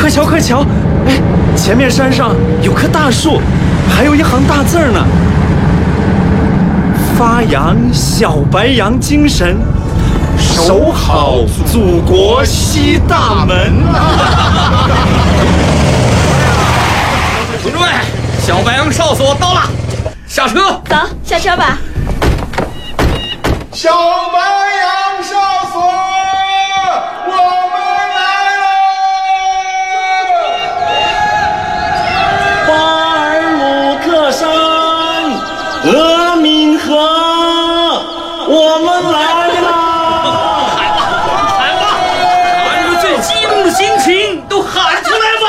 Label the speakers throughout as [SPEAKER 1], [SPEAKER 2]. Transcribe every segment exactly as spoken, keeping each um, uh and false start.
[SPEAKER 1] 快瞧快瞧，哎，前面山上有棵大树，还有一行大字呢。发扬小白杨精神，守好祖国西大门。
[SPEAKER 2] 同志们，小白杨哨所到了，下车。
[SPEAKER 3] 走，下车吧。
[SPEAKER 4] 小白杨哨所，我们来
[SPEAKER 1] 了！八二五克山，俄明河，我们来了！
[SPEAKER 2] 喊吧，把你们最激动的心情都喊出来吧！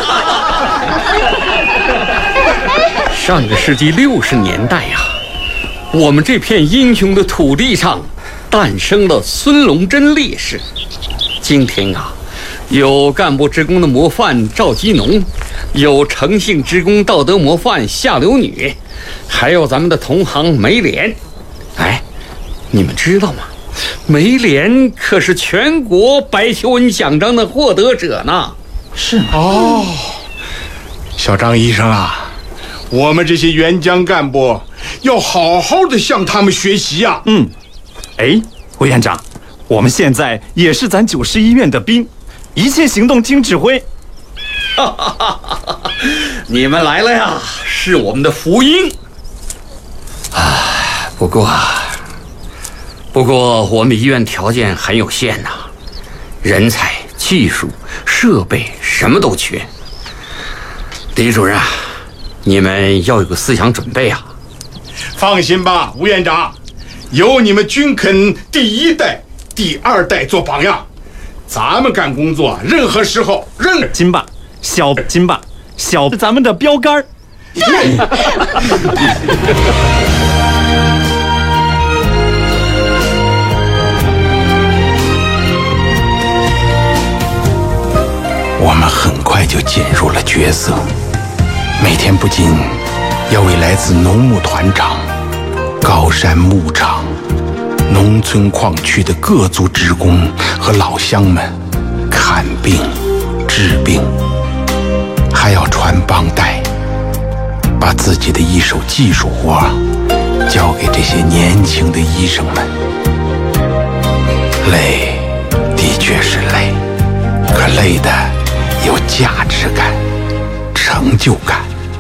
[SPEAKER 2] 上个世纪六十年代呀、啊。我们这片英雄的土地上，诞生了孙龙珍烈士。今天啊，有干部职工的模范赵基农，有诚信职工道德模范夏柳女，还有咱们的同行梅莲。哎，你们知道吗？梅莲可是全国白求恩奖章的获得者呢。
[SPEAKER 1] 是吗？
[SPEAKER 4] 哦，小张医生啊，我们这些援疆干部要好好的向他们学习呀、啊。
[SPEAKER 1] 嗯，哎，委员长，我们现在也是咱九十医院的兵，一切行动听指挥。
[SPEAKER 2] 哈哈哈哈！你们来了呀，是我们的福音。唉，不过，不过我们医院条件很有限呐、啊，人才、技术、设备什么都缺。李主任，你们要有个思想准备啊。
[SPEAKER 4] 放心吧，吴院长，有你们军垦第一代、第二代做榜样，咱们干工作任何时候任
[SPEAKER 1] 金霸、小金霸、小咱们的标杆。
[SPEAKER 4] 我们很快就进入了角色，每天不仅要为来自农牧团长、高山牧场、农村矿区的各族职工和老乡们看病、治病，还要传帮带，把自己的一手技术活交给这些年轻的医生们。累，的确是累，可累的有价值感、成就感。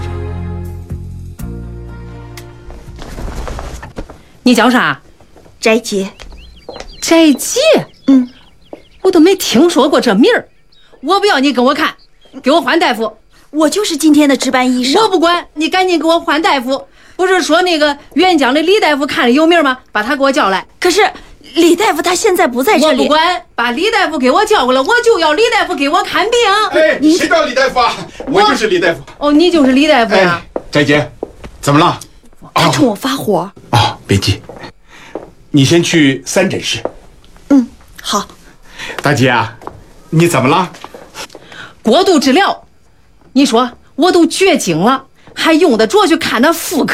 [SPEAKER 5] 你叫啥？
[SPEAKER 3] 翟杰。
[SPEAKER 5] 翟杰？
[SPEAKER 3] 嗯，
[SPEAKER 5] 我都没听说过这名儿。我不要你跟我看，给我换大夫。
[SPEAKER 3] 我就是今天的值班医生。
[SPEAKER 5] 我不管，你赶紧给我换大夫。不是说那个援疆的李大夫看着有名吗？把他给我叫来。
[SPEAKER 3] 可是李大夫他现在不在这里。
[SPEAKER 5] 我不管，把李大夫给我叫过来，我就要李大夫给我看病。
[SPEAKER 4] 哎，谁叫李大夫啊？我就是李大夫。
[SPEAKER 5] 哦，你就是李大夫呀？
[SPEAKER 4] 哎，翟姐，怎么了？
[SPEAKER 3] 他冲我发火。
[SPEAKER 4] 哦，别急，你先去三诊室。
[SPEAKER 3] 嗯，好。
[SPEAKER 4] 大姐啊，你怎么了？
[SPEAKER 5] 过度治疗，你说我都绝经了，还用得着去看那妇科？